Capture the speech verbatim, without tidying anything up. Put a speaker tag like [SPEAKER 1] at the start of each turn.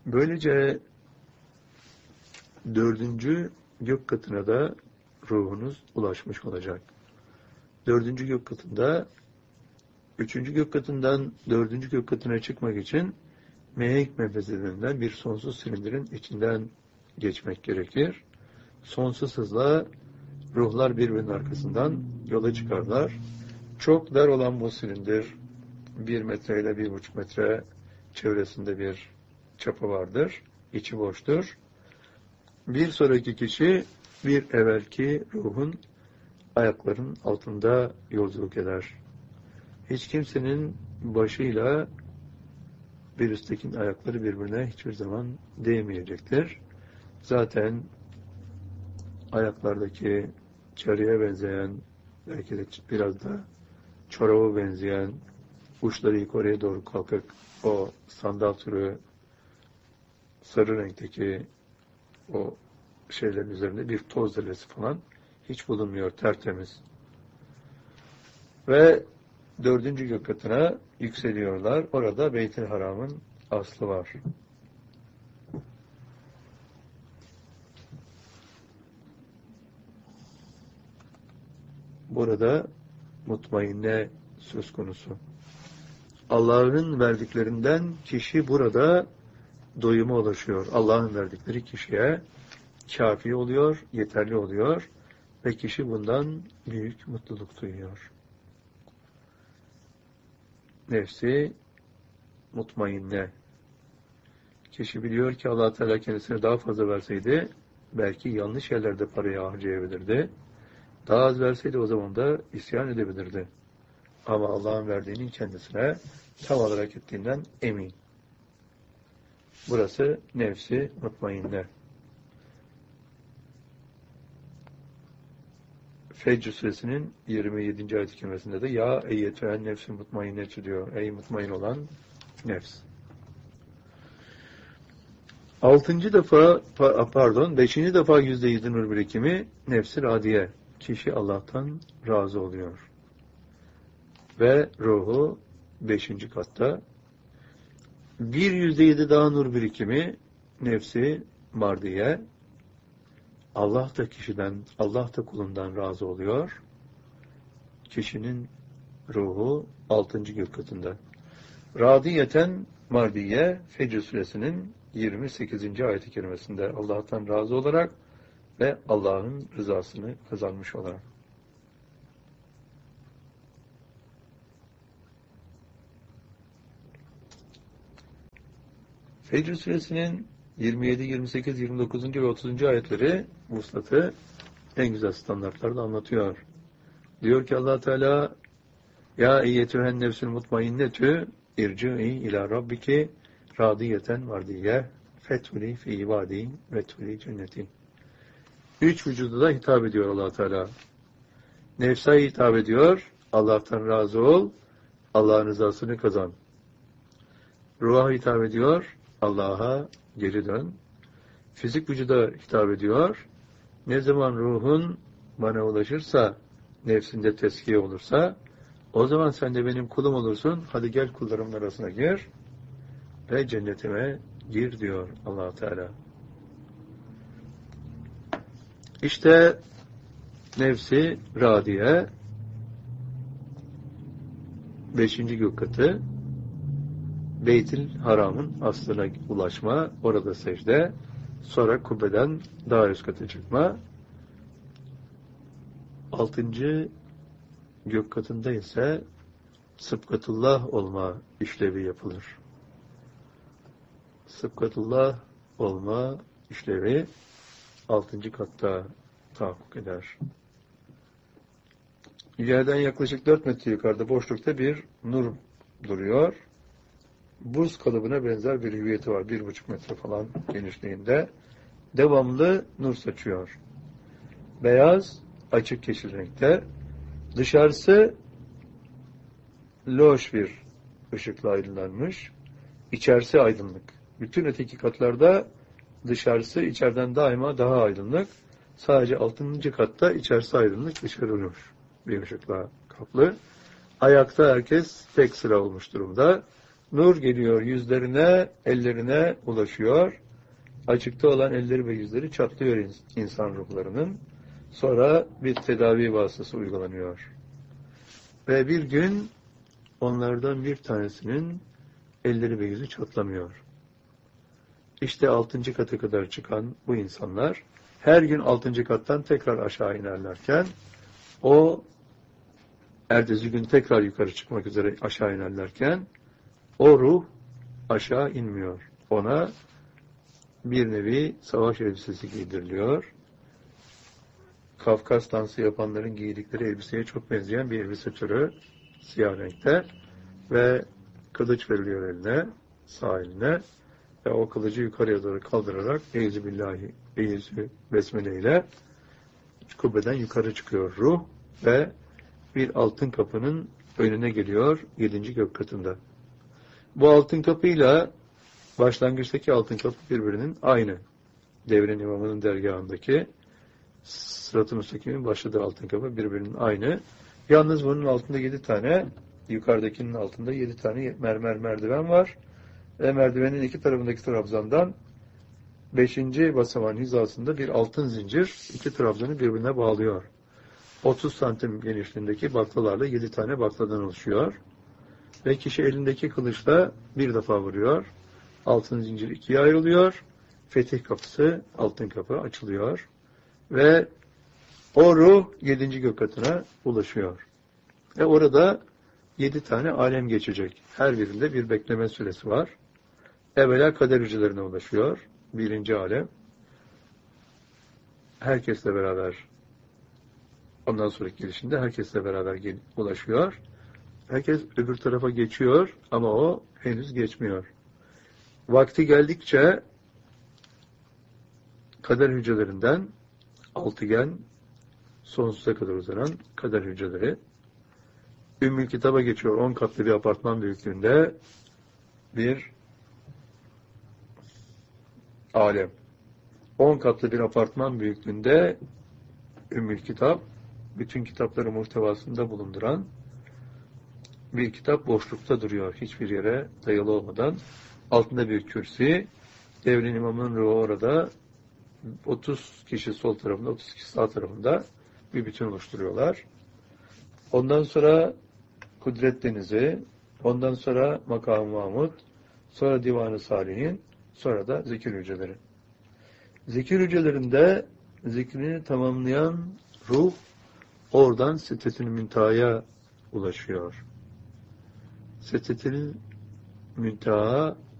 [SPEAKER 1] Böylece dördüncü gök katına da ruhunuz ulaşmış olacak. Dördüncü gök katında, üçüncü gök katından dördüncü gök katına çıkmak için mehek menfezlerinden bir sonsuz silindirin içinden geçmek gerekir. Sonsuz hızla ruhlar birbirinin arkasından yola çıkarlar. Çok dar olan bu silindir, bir metre ile bir buçuk metre çevresinde bir çapı vardır. İçi boştur. Bir sonraki kişi bir evvelki ruhun ayaklarının altında yolculuk eder. Hiç kimsenin başıyla bir üsttekinin ayakları birbirine hiçbir zaman değmeyecektir. Zaten ayaklardaki çarıya benzeyen, belki de biraz da çoraba benzeyen, uçları yukarıya doğru kalkık o sandal türü sarı renkteki o şeylerin üzerinde bir toz zerresi falan hiç bulunmuyor, tertemiz. Ve dördüncü gök katına yükseliyorlar. Orada Beyt-i Haram'ın aslı var. Burada mutmainne söz konusu. Allah'ın verdiklerinden kişi burada doyuma ulaşıyor. Allah'ın verdikleri kişiye kafi oluyor, yeterli oluyor ve kişi bundan büyük mutluluk duyuyor. Nefsi mutmainne. Kişi biliyor ki Allah Teala kendisine daha fazla verseydi belki yanlış yerlerde parayı harcayabilirdi. Daha az verseydi o zaman da isyan edebilirdi. Ama Allah'ın verdiğinin kendisine tam olarak ettiğinden emin. Burası nefsi mutmainne. Fecr suresinin yirmi yedinci ayet-i kerimesinde de ya eyyetühen nefsi mutmainnetü diyor. Ey mutmain olan nefs. Altıncı defa, pardon, beşinci defa yüzde yüzün nur birikimi nefsi radiye. Kişi Allah'tan razı oluyor. Ve ruhu beşinci katta. Bir yüzde yedi daha nur birikimi nefsi mardiye. Allah da kişiden, Allah da kulundan razı oluyor. Kişinin ruhu altıncı gök katında. Radiyeten mardiye Fecr suresinin yirmi sekizinci ayet-i kerimesinde Allah'tan razı olarak ve Allah'ın rızasını kazanmış olarak. Fecr suresinin yirmi yedi, yirmi sekiz, yirmi dokuzuncu ve otuzuncu ayetleri vuslatı en güzel standartlarda anlatıyor. Diyor ki Allah Teala ya eyyetühen nefsül mutmainnetü irci'i ila rabbiki radiyeten vardiye fethuli fi ibadi ve tuli cenneti. Üç vücuda da hitap ediyor Allah Teala. Nefse hitap ediyor. Allah'tan razı ol. Allah'ın rızasını kazan. Ruha hitap ediyor. Allah'a geri dön. Fizik vücuda hitap ediyor. Ne zaman ruhun bana ulaşırsa, nefsinde teskiye olursa, o zaman sen de benim kulum olursun. Hadi gel kullarımın arasına gir ve cennetime gir diyor Allah Teala. İşte nefsi radiye beşinci gök katı Beyt-i Haram'ın aslına ulaşma, orada secde, sonra kubbeden daha üst kata çıkma. Altıncı gök katında ise Sıbgatullah olma işlevi yapılır. Sıbgatullah olma işlevi altıncı katta tahakkuk eder. Yerden yaklaşık dört metre yukarıda boşlukta bir nur duruyor. Buz kalıbına benzer bir hüviyeti var. Bir buçuk metre falan genişliğinde. Devamlı nur saçıyor. Beyaz, açık yeşil renkte. Dışarısı loş bir ışıkla aydınlanmış. İçerisi aydınlık. Bütün öteki katlarda dışarısı içeriden daima daha aydınlık. Sadece altıncı katta içerisi aydınlık, dışarı loş bir ışıkla kaplı. Ayakta herkes tek sıra olmuş durumda. Nur geliyor yüzlerine, ellerine ulaşıyor. Açıkta olan elleri ve yüzleri çatlıyor insan ruhlarının. Sonra bir tedavi vasıtası uygulanıyor. Ve bir gün onlardan bir tanesinin elleri ve yüzü çatlamıyor. İşte altıncı kata kadar çıkan bu insanlar her gün altıncı kattan tekrar aşağı inerlerken o ertesi gün tekrar yukarı çıkmak üzere aşağı inerlerken o ruh aşağı inmiyor. Ona bir nevi savaş elbisesi giydiriliyor. Kafkas dansı yapanların giydikleri elbiseye çok benzeyen bir elbise türü, siyah renkte, ve kılıç veriliyor eline, sağ eline, ve o kılıcı yukarıya doğru kaldırarak Eyzü billahi, Eyzü besmele ile kubbeden yukarı çıkıyor ruh ve bir altın kapının önüne geliyor yedinci gök katında. Bu altın kapıyla başlangıçtaki altın kapı birbirinin aynı. Devrin imamının dergahındaki Sırat-ı Müstakim'in başladığı altın kapı birbirinin aynı. Yalnız bunun altında yedi tane, yukarıdakinin altında yedi tane mermer merdiven var. Ve merdivenin iki tarafındaki trabzandan beşinci basamağın hizasında bir altın zincir iki trabzanı birbirine bağlıyor. otuz santim genişliğindeki baklalarla yedi tane bakladan oluşuyor. Ve kişi elindeki kılıçla bir defa vuruyor. Altın zincir ikiye ayrılıyor. Fetih kapısı, altın kapı açılıyor. Ve o ruh yedinci gök katına ulaşıyor. Ve orada yedi tane alem geçecek. Her birinde bir bekleme süresi var. Evvela kader hücrelerine ulaşıyor. Birinci alem. Herkesle beraber, ondan sonraki gelişinde herkesle beraber ulaşıyor. Herkes öbür tarafa geçiyor ama o henüz geçmiyor. Vakti geldikçe kader hücrelerinden altıgen, sonsuza kadar uzanan kader hücreleri Ümmül Kitab'a geçiyor. On katlı bir apartman büyüklüğünde bir alem. On katlı bir apartman büyüklüğünde Ümmül Kitap, bütün kitapları muhtevasında bulunduran bir kitap boşlukta duruyor. Hiçbir yere dayalı olmadan. Altında bir kürsi. Devrin imamının ruhu orada. otuz kişi sol tarafında, otuz kişi sağ tarafında bir bütün oluşturuyorlar. Ondan sonra Kudret Denizi, ondan sonra Makam-ı Mahmud, sonra Divan-ı Salihin, sonra da zikir hücreleri. Zikir hücrelerinde zikrini tamamlayan ruh oradan Siddetül Münteha'ya ulaşıyor. Siddetül Münteha